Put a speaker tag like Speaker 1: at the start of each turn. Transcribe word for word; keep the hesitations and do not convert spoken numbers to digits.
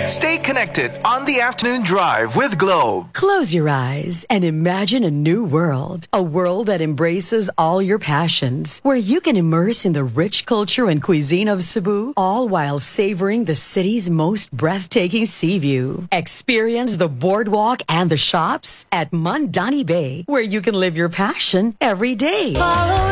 Speaker 1: Stay connected on the afternoon drive with Globe.
Speaker 2: Close your eyes and imagine a new world. A world that embraces all your passions, where you can immerse in the rich culture and cuisine of Cebu, all while savoring the city's most breathtaking sea view. Experience the boardwalk and the shops at Mandani Bay, where you can live your passion every day.
Speaker 3: Follow